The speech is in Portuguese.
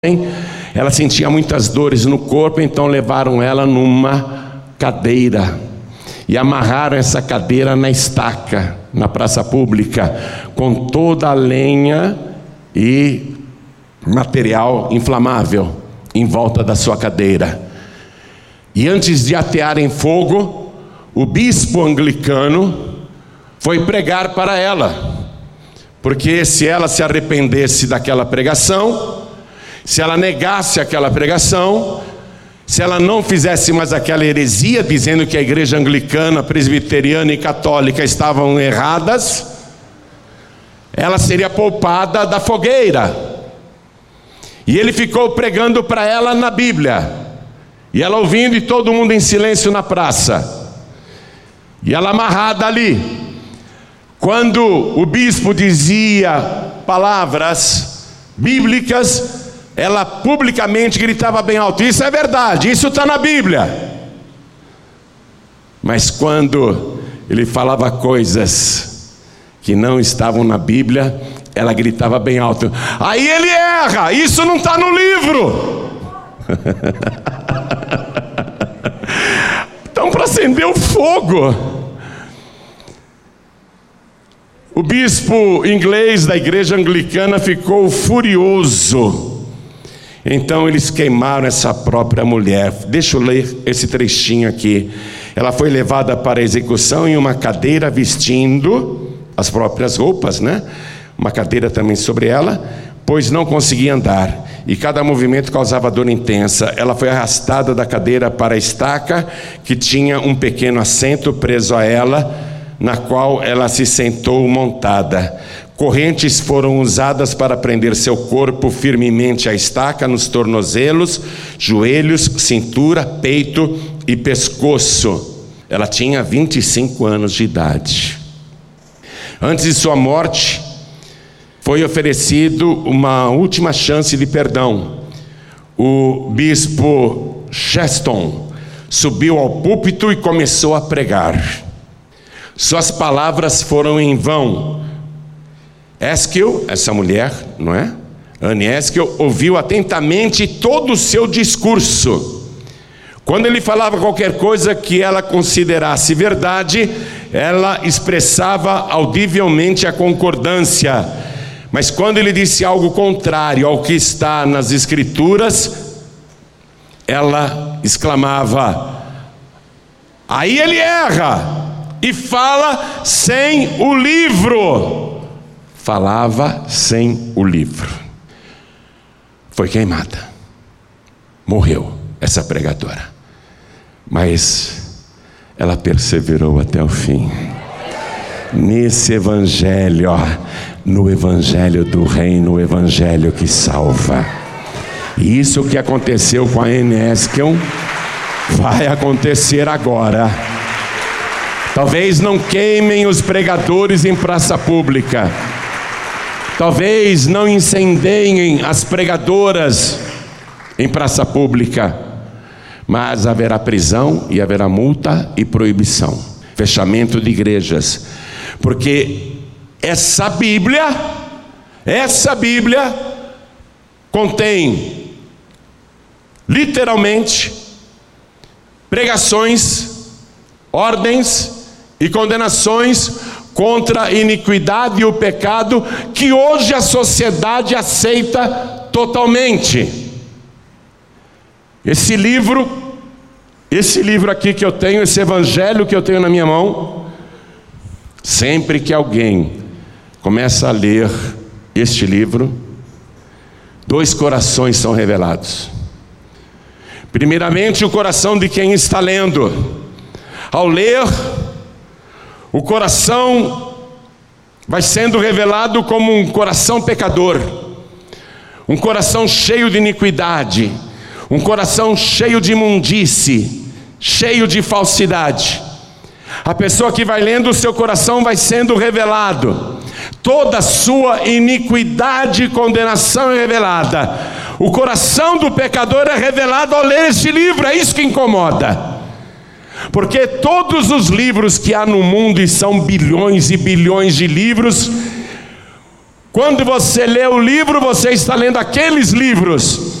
ela sentia muitas dores no corpo, então levaram ela numa cadeira e amarraram essa cadeira na estaca, na praça pública, com toda a lenha e material inflamável em volta da sua cadeira. E antes de atearem fogo, o bispo anglicano foi pregar para ela, porque se ela se arrependesse daquela pregação, se ela negasse aquela pregação, se ela não fizesse mais aquela heresia dizendo que a igreja anglicana, presbiteriana e católica estavam erradas, ela seria poupada da fogueira. E ele ficou pregando para ela na Bíblia, e ela ouvindo e todo mundo em silêncio na praça, e ela amarrada ali. Quando o bispo dizia palavras bíblicas, ela publicamente gritava bem alto: isso é verdade, isso está na Bíblia. Mas quando ele falava coisas que não estavam na Bíblia, ela gritava bem alto: aí ele erra, isso não está no livro. Então, para acender o fogo, o bispo inglês da igreja anglicana ficou furioso. Então eles queimaram essa própria mulher. Deixa eu ler esse trechinho aqui. Ela foi levada para a execução em uma cadeira, vestindo as próprias roupas, né? Uma cadeira também sobre ela, pois não conseguia andar, e cada movimento causava dor intensa. Ela foi arrastada da cadeira para a estaca, que tinha um pequeno assento preso a ela, na qual ela se sentou montada. Correntes foram usadas para prender seu corpo firmemente à estaca nos tornozelos, joelhos, cintura, peito e pescoço. Ela tinha 25 anos de idade. Antes de sua morte, foi oferecido uma última chance de perdão. O bispo Cheston subiu ao púlpito e começou a pregar. Suas palavras foram em vão. Eskill, essa mulher, não é? Anne Eskill, ouviu atentamente todo o seu discurso. Quando ele falava qualquer coisa que ela considerasse verdade, ela expressava audivelmente a concordância. Mas quando ele disse algo contrário ao que está nas Escrituras, ela exclamava: aí ele erra e fala sem o livro. Falava sem o livro. Foi queimada. Morreu essa pregadora. Mas ela perseverou até o fim. Nesse evangelho, no evangelho do reino, o evangelho que salva. E isso que aconteceu com a Anne Eskill vai acontecer agora. Talvez não queimem os pregadores em praça pública. Talvez não incendeiem as pregadoras em praça pública, mas haverá prisão e haverá multa e proibição, fechamento de igrejas, porque essa Bíblia contém literalmente pregações, ordens e condenações contra a iniquidade e o pecado que hoje a sociedade aceita totalmente. Esse livro aqui que eu tenho, esse evangelho que eu tenho na minha mão, sempre que alguém começa a ler este livro, dois corações são revelados. Primeiramente, o coração de quem está lendo. Ao ler, o coração vai sendo revelado como um coração pecador, um coração cheio de iniquidade, um coração cheio de imundície, cheio de falsidade. A pessoa que vai lendo, o seu coração vai sendo revelado, toda a sua iniquidade e condenação é revelada. O coração do pecador é revelado ao ler este livro, é isso que incomoda. Porque todos os livros que há no mundo, e são bilhões e bilhões de livros, Quando você lê o livro, você está lendo aqueles livros.